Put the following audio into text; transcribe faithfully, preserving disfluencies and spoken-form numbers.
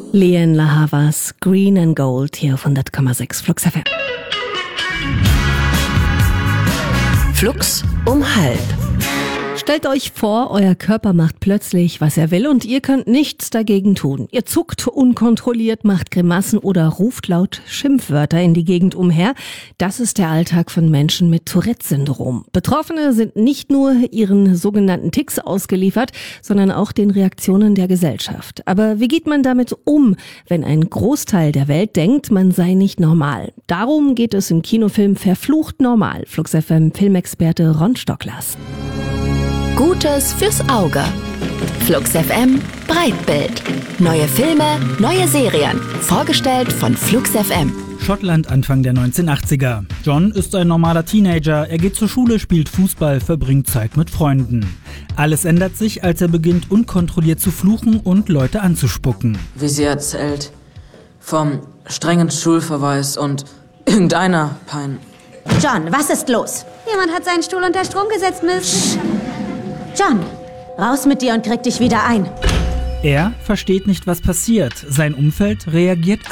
Lianne La Havas, Green and Gold, hier auf hundert Komma sechs Flux F M. Flux um halb. Stellt euch vor, euer Körper macht plötzlich, was er will und ihr könnt nichts dagegen tun. Ihr zuckt unkontrolliert, macht Grimassen oder ruft laut Schimpfwörter in die Gegend umher. Das ist der Alltag von Menschen mit Tourette-Syndrom. Betroffene sind nicht nur ihren sogenannten Tics ausgeliefert, sondern auch den Reaktionen der Gesellschaft. Aber wie geht man damit um, wenn ein Großteil der Welt denkt, man sei nicht normal? Darum geht es im Kinofilm Verflucht Normal. Flux F M Filmexperte Ron Stocklers. Gutes fürs Auge. Flux F M Breitbild. Neue Filme, neue Serien. Vorgestellt von Flux F M. Schottland Anfang der neunzehnhundertachtziger. John ist ein normaler Teenager. Er geht zur Schule, spielt Fußball, verbringt Zeit mit Freunden. Alles ändert sich, als er beginnt, unkontrolliert zu fluchen und Leute anzuspucken. Wie sie erzählt, vom strengen Schulverweis und irgendeiner Pein. John, was ist los? Jemand hat seinen Stuhl unter Strom gesetzt, Miss. John, raus mit dir und krieg dich wieder ein. Er versteht nicht, was passiert. Sein Umfeld reagiert